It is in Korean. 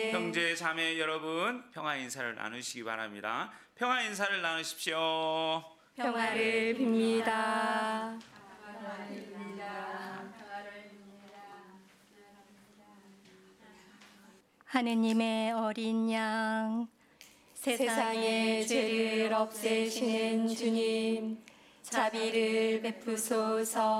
형제 자매 여러분, 평화 인사를 나누시기 바랍니다. 평화 인사를 나누십시오. 평화를 빕니다. 하느님의 어린 양, 세상의 죄를 없애시는 주님, 자비를 베푸소서.